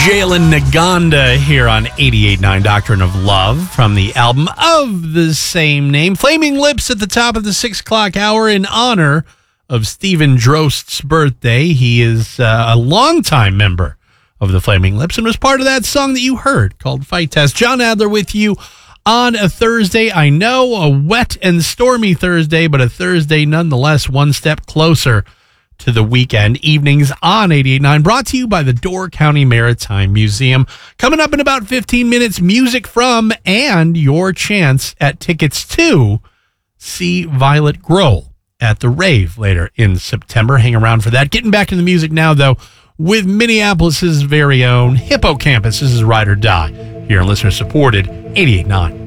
Jalen Naganda here on 88.9 Doctrine of Love from the album of the same name. Flaming Lips at the top of the 6 o'clock hour in honor of Stephen Drost's birthday. He is a longtime member of the Flaming Lips and was part of that song that you heard called Fight Test. John Adler with you on a Thursday. I know, a wet and stormy Thursday, but a Thursday nonetheless, one step closer to the weekend. Evenings on 88.9, brought to you by the Door County Maritime Museum. Coming up in about 15 minutes, music from and your chance at tickets to see Violet Grohl at the Rave later in September. Hang around for that. Getting back to the music now, though, with Minneapolis's very own Hippocampus. This is Ride or Die here on listener-supported 88.9.